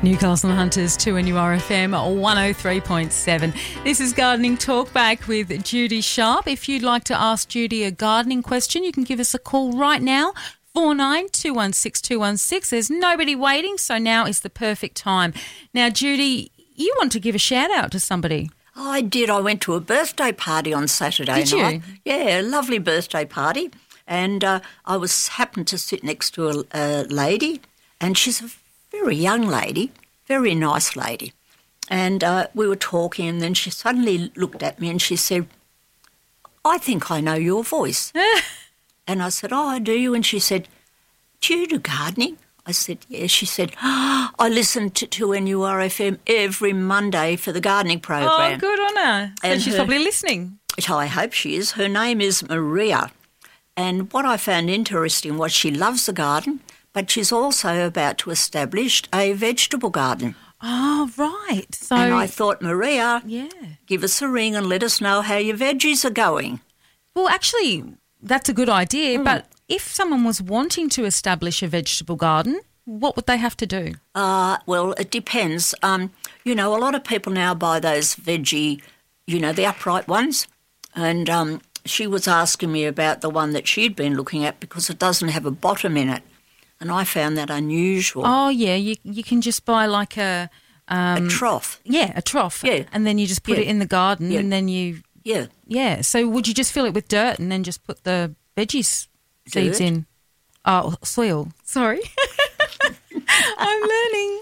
Newcastle Hunters 2NURFM 103.7. This is Gardening Talk Back with Judy Sharp. If you'd like to ask Judy a gardening question, you can give us a call right now, 49216216. There's nobody waiting, so now is the perfect time. Now, Judy, you want to give a shout-out to somebody. I did. I went to a birthday party on Saturday night. Did you? Yeah, a lovely birthday party. And I happened to sit next to a lady, and she's a very young lady, very nice lady. And we were talking, and then she suddenly looked at me and she said, "I think I know your voice." And I said, "Oh, do you?" And she said, "Do you do gardening?" I said, "Yes." She said, "I listen to NURFM every Monday for the gardening program." Oh, good on her. So she's probably listening. I hope she is. Her name is Maria. And what I found interesting was she loves the garden, but she's also about to establish a vegetable garden. Oh, right. So, and I thought, Maria, yeah, give us a ring and let us know how your veggies are going. Well, actually, that's a good idea, but if someone was wanting to establish a vegetable garden, what would they have to do? Well, it depends. A lot of people now buy those veggie, the upright ones, and she was asking me about the one that she'd been looking at because it doesn't have a bottom in it, and I found that unusual. Oh, yeah, you can just buy like a trough. Yeah, a trough. Yeah. And then you just put it in the garden and then you... Yeah. Yeah, so would you just fill it with dirt and then just put the veggies seeds in? Oh, soil. Sorry. I'm learning.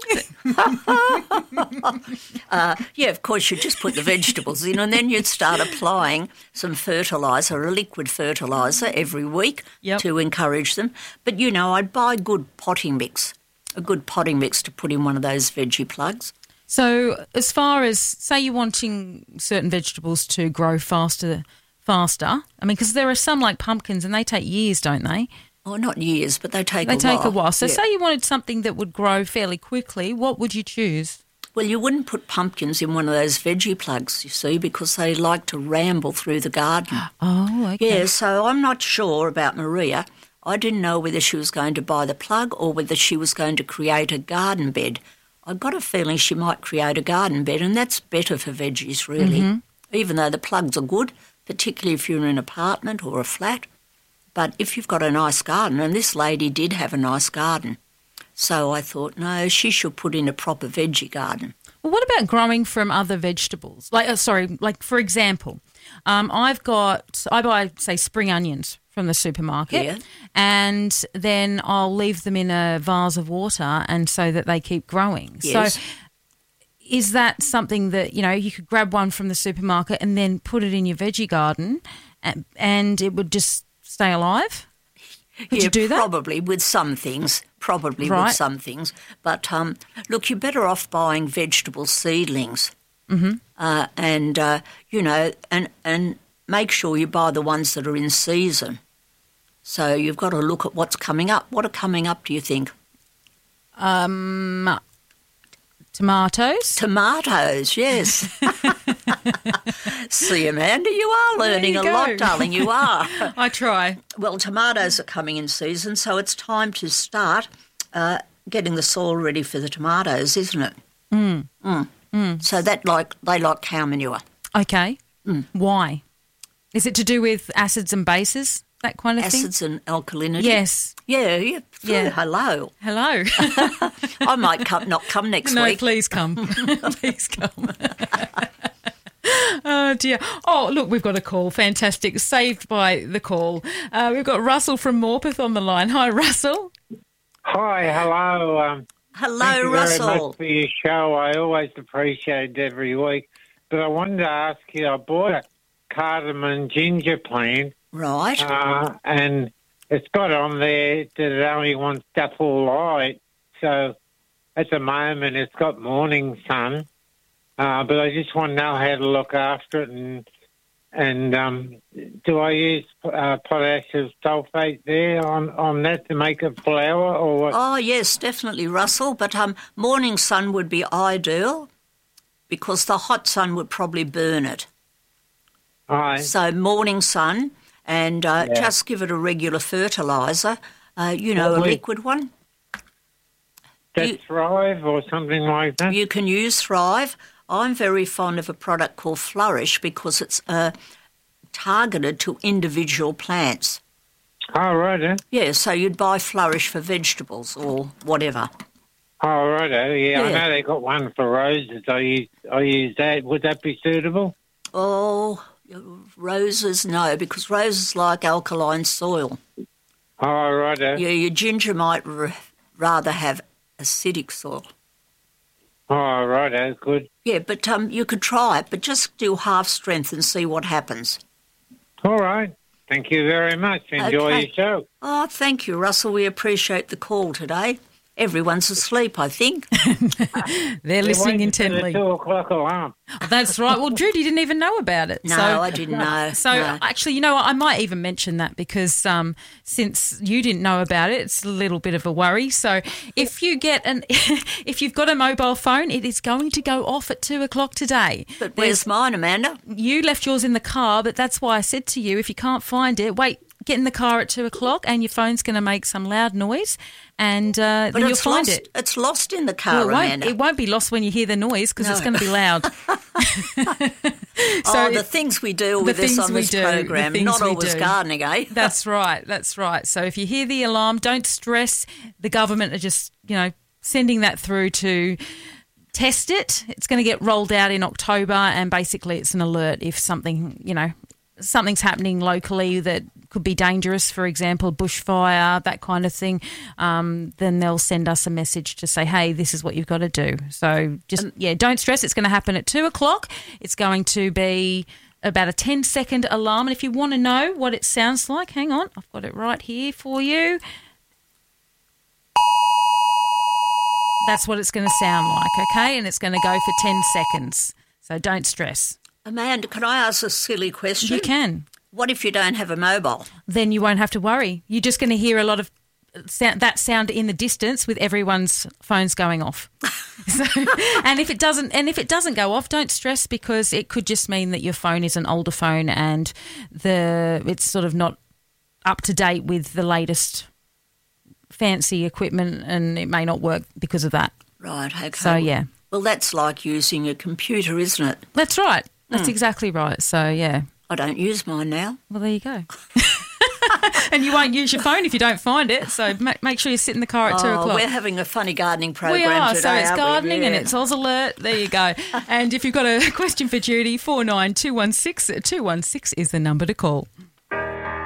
Of course, you'd just put the vegetables in and then you'd start applying some fertiliser, a liquid fertiliser, every week to encourage them. But, I'd buy a good potting mix to put in one of those veggie plugs. So as far as, say you're wanting certain vegetables to grow faster, I mean, because there are some like pumpkins and they take years, don't they? Oh, not years, but they take a while. They take a while. So say you wanted something that would grow fairly quickly, what would you choose? Well, you wouldn't put pumpkins in one of those veggie plugs, you see, because they like to ramble through the garden. Oh, okay. Yeah, so I'm not sure about Maria. I didn't know whether she was going to buy the plug or whether she was going to create a garden bed. I got a feeling she might create a garden bed, and that's better for veggies, really, even though the plugs are good, particularly if you're in an apartment or a flat. But if you've got a nice garden, and this lady did have a nice garden, so I thought, no, she should put in a proper veggie garden. Well, what about growing from other vegetables? Like for example, I buy, say, spring onions from the supermarket and then I'll leave them in a vase of water and so that they keep growing. Yes. So is that something that, you could grab one from the supermarket and then put it in your veggie garden and it would just stay alive? Would you do that? Probably with some things. With some things. But, look, you're better off buying vegetable seedlings. And make sure you buy the ones that are in season. So you've got to look at what's coming up. What are coming up, do you think? Tomatoes? Tomatoes, yes. See, Amanda, you are learning a lot, darling, you are. I try. Well, tomatoes are coming in season, so it's time to start getting the soil ready for the tomatoes, isn't it? So they like cow manure. Okay. Why? Is it to do with acids and bases, that kind of thing? Acids and alkalinity? Yes. Yeah. Hello. I might not come next week. No, please come. Please come. Oh, dear. Oh, look, we've got a call. Fantastic. Saved by the call. We've got Russell from Morpeth on the line. Hi, Russell. Hi, hello. Hello, thank you Russell. very much for your show. I always appreciate it every week. But I wanted to ask you, I bought a cardamom ginger plant. Right. And it's got on there that it only wants dapple light. So at the moment it's got morning sun. But I just want to know how to look after it and do I use potassium sulfate there on that to make it flower or what? Oh, yes, definitely, Russell. But morning sun would be ideal because the hot sun would probably burn it. Aye. So morning sun and just give it a regular fertiliser, a liquid one. That Thrive or something like that? You can use Thrive. I'm very fond of a product called Flourish because it's targeted to individual plants. Oh, right. Yeah, so you'd buy Flourish for vegetables or whatever. Oh, right. Yeah, I know they got one for roses. I use that. Would that be suitable? Oh, roses, no, because roses like alkaline soil. Oh, right. Yeah, your ginger might rather have acidic soil. Oh, right. Good. Yeah, but you could try it, but just do half strength and see what happens. All right. Thank you very much. Enjoy your show. Oh, thank you, Russell. We appreciate the call today. Everyone's asleep, I think. They're listening intently. 2 o'clock alarm. That's right. Well, Judy didn't even know about it. No, I didn't know. So no. actually, you know what? I might even mention that because since you didn't know about it, it's a little bit of a worry. So if you get if you've got a mobile phone, it is going to go off at 2 o'clock today. But where's mine, Amanda? You left yours in the car, but that's why I said to you, if you can't find it, wait. Get in the car at 2 o'clock and your phone's going to make some loud noise and then you'll find it. It's lost in the car, Amanda. It won't be lost when you hear the noise because it's going to be loud. The things we deal with this on this program, not always gardening, eh? That's right. So if you hear the alarm, don't stress. The government are just, sending that through to test it. It's going to get rolled out in October and basically it's an alert if something, something's happening locally that could be dangerous, for example, bushfire, that kind of thing, then they'll send us a message to say, hey, this is what you've got to do. So just, don't stress. It's going to happen at 2 o'clock. It's going to be about a 10-second alarm. And if you want to know what it sounds like, hang on, I've got it right here for you. That's what it's going to sound like, okay? And it's going to go for 10 seconds. So don't stress. Amanda, can I ask a silly question? You can. What if you don't have a mobile? Then you won't have to worry. You're just going to hear a lot of sound in the distance with everyone's phones going off. And if it doesn't go off, don't stress because it could just mean that your phone is an older phone and it's sort of not up to date with the latest fancy equipment and it may not work because of that. Right, okay. So, yeah. Well, that's like using a computer, isn't it? That's right. That's exactly right. So, yeah. I don't use mine now. Well, there you go. And you won't use your phone if you don't find it. So make sure you sit in the car at 2 o'clock. We're having a funny gardening program today. We are. Today, so it's gardening and it's Oz Alert. There you go. And if you've got a question for Judy, 49216 216 is the number to call.